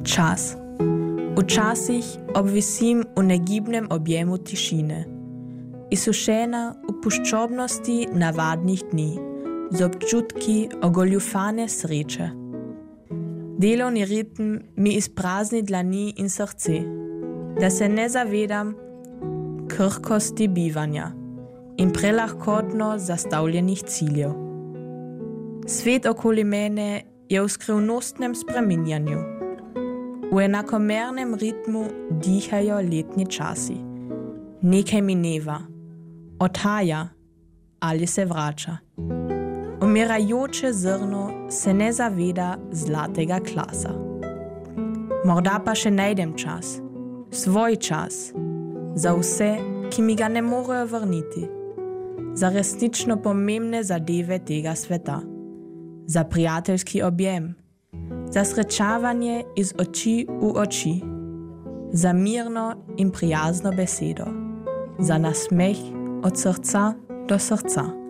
Čas. Včasih obvisim v negibnem objemu tišine. Izsušena v puščobnosti navadnih dni, z občutki ogoljufane sreče. Delovni ritem mi izprazni dlani in srce, da se ne zavedam krhkosti bivanja in prelahkotno zastavljenih ciljev. Svet okoli mene je v skrivnostnem spreminjanju. V enakomernem ritmu dihajo letni časi. Nekaj mineva, odhaja ali se vrača. Umirajoče zrno se ne zaveda zlatega klasa. Morda pa še najdem čas, svoj čas, za vse, ki mi ga ne morejo vrniti, za resnično pomembne zadeve tega sveta, za prijateljski objem, za srečavanje iz oči v oči, za mirno in prijazno besedo, za nasmeh od srca do srca.